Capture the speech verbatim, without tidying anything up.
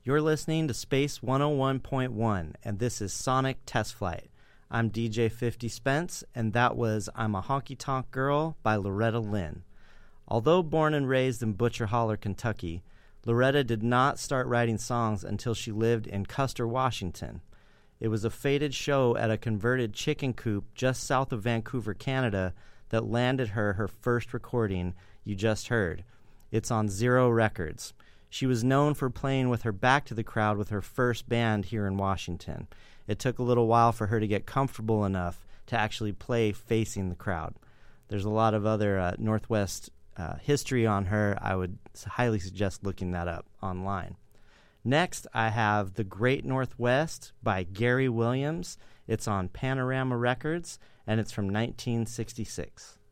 You're listening to Space one oh one point one, and this is Sonic Test Flight. I'm D J fifty Spence, and that was I'm a Honky Tonk Girl by Loretta Lynn. Although born and raised in Butcher Holler, Kentucky, Loretta did not start writing songs until she lived in Custer, Washington. It was a fated show at a converted chicken coop just south of Vancouver, Canada, that landed her her first recording you just heard. It's on Zero Records. She was known for playing with her back to the crowd with her first band here in Washington. It took a little while for her to get comfortable enough to actually play facing the crowd. There's a lot of other uh, Northwest uh, history on her. I would highly suggest looking that up online. Next, I have The Great Northwest by Gary Williams. It's on Panorama Records, and it's from nineteen sixty-six.